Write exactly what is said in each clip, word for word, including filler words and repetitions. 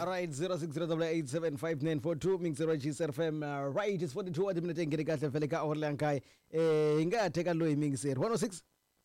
Alright, zero six zero eight seven five nine four two Mingzero G S F M. Uh, right, it's forty-two what minute ngene kahle vele ka Orlankai. Eh ingathe ka lo Mingzero one oh six.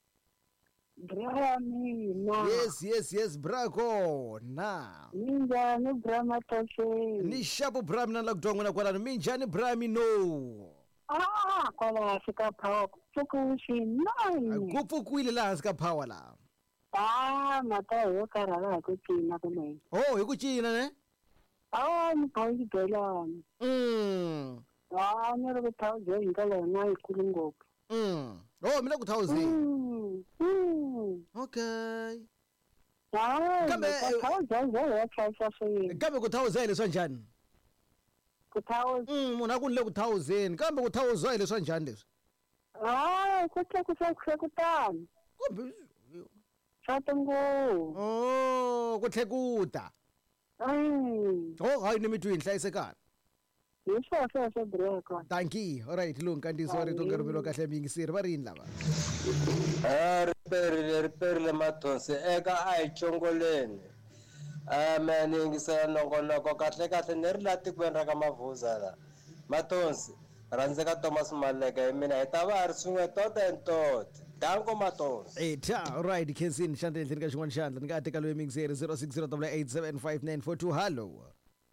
Brami na. Yes, yes, yes, brako. Na. Minjani Brahma toshe. Ni shapo Brahmi na lokudongona kwala minjani Brahmi no. Ah, kwala fika power fukushi nine. Kufukwile la sika power la. Ah, mata yo karala kuchina kume. Oh, yukuchina ne? Ah, ni pauli gela. Mm. Ah, ni ro betawo je ingala na ikulungo. Mm. Oh, mina kuthousand. Mm. Mm. Okay. Ah, Kambe kuthawo je ya chaisa se. kambe kuthousand leswa njani? Kuthawo. Mm, mona kunle kuthousand. Kambe kuthousand leswa njani leswa? Ah, kuthe kuthe kutani. Kumbe Chatango. oh, kuthekuta. Mm. Oh, hayi nimithu inhlayisekana. Yesho so so breko. Thank you. All right, lo nkanti sorry to ngerumelo kahle mingisiri va rini lava. Eh riperile riperile matonse eka a hi chongoleni. Ah man ingisela nongonoko kahle kahle ni ri la tikweni ra ka Mavhuza la. Matonse rhandzeka Thomas Maleka hi mina hi ta va ri swin'we tota and tota. Danko Matonse. Eh ta, all right, Kensin xandla endleni ka xin'wana xandla ni nga teka lo mingisiri zero six zero eight seven five nine four two. Hello.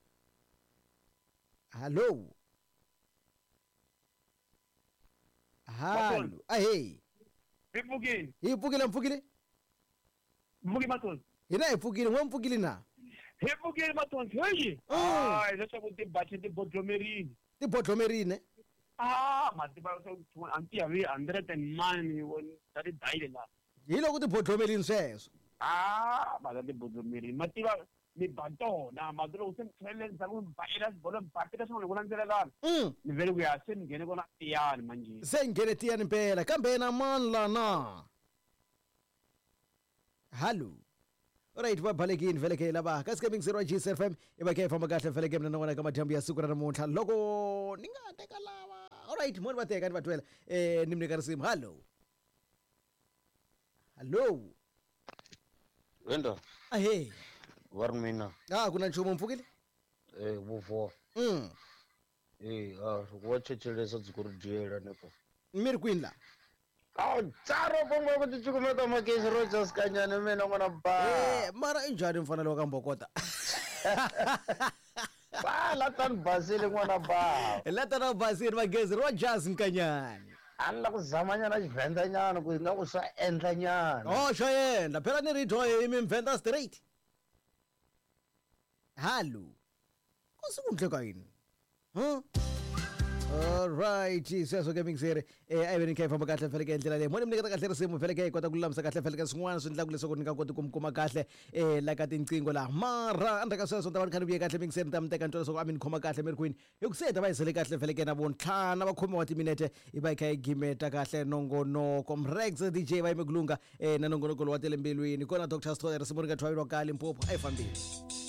Hello. Hello. Ah hey. Ipfukile. Ipfukile mpfukile? Mvuki Matonse. Hina ipfukile, n'we mpfukile na? Ipfukile Matonse. Hey. Ah, leswaku ti bachi ti bodlomerini. Ti bodlomerini. Ah, matiba so anti ave one hundred man won tari daile la. Hi loko ti bodlomerini sweswo. Ah, mala ti bodlomerini. Matiba mi bato na madro usen tshele zaku virus bolo party ka sone kona ndlela la. Mm. Ni vele ku ya sen ngene kona tiyani manje. Sengene tiyani impela kambe na manla na. Hello. Alright, va balekini vele ke lava ka ske Mingzero G S F M e ba ke famba kahle vele ke mina nona ka mathambi ya siku ra namuntlha loko ni nga teka lava. Alright, mo va teka ni va twela eh nimni ka risimu. Hello. Hello. Wenda Ah hey. war mina Ah kuna nchumo mpfukile? eh bufo Mm. eh ah wa chechelesa dzikuru diela nepo Miri kwini la? ah tsaro bongo kuti chikumeta magezi Rogers kanyane mina ngona ba Eh mara injani mfanelo ka Mbokota. ba la tan basile ngona ba Lata na basiri magezi Rogers nkanyani. alla kuzamanya na Xivenda nyana ku nga ku swa endla nyana Oh shayenda phela ni ritho imi Mvenda straight. Hello. Kusikunhle ka yini? Huh? All right, seso ke Mingzero eh ayiveni ke famba kahle vele ke endlela le. Mona mniketa kahle risimu vele ke kota kulamsa kahle vele ke swin'wana swi endlaku leswaku ni nga koti ku mkuma kahle eh la ka tinqingo la. Mara andra ka sweswo ta va khani vuye kahle Mingzero ta mteka ntolo leswaku a mi ni khoma kahle mi ri kwini. Hi ku seta va hisele kahle vele ke na vo ntlhana va khomiwa timinete i va kha gimeta kahle nongonoko Mrex D J va imikulunga eh na nongonoko wa tele mbilwini kona Doctor Story risimu ri nga thwaveriwa ka Limpopo a hi fambile.